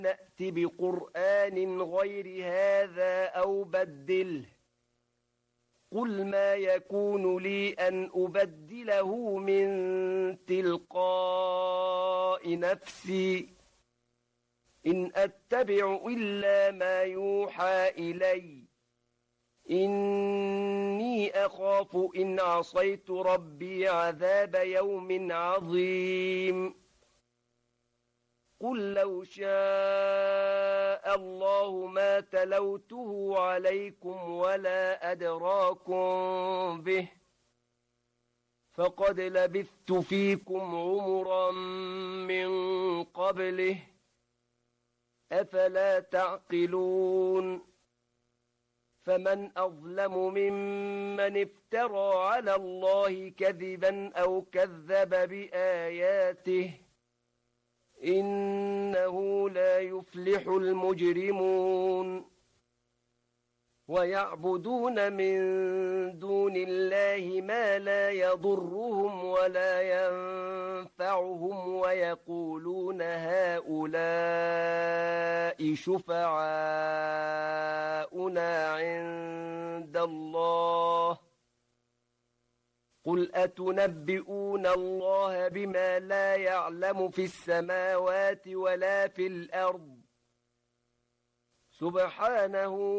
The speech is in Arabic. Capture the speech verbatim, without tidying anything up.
نأت بقرآن غير هذا أو بدله قل ما يكون لي أن أبدله من تلقاء نفسي إن أتبع إلا ما يوحى إلي إني أخاف إن عصيت ربي عذاب يوم عظيم قل لو شاء الله ما تلوته عليكم ولا أدراكم به فقد لبثت فيكم عمرا من قبله أفلا تعقلون فمن أظلم ممن افترى على الله كذبا أو كذب بآياته إنه لا يفلح المجرمون ويعبدون من دون الله ما لا يضرهم ولا ينفعهم ويقولون هؤلاء شفعاؤنا عند الله قل أتنبئون الله بما لا يعلم في السماوات ولا في الأرض سبحانه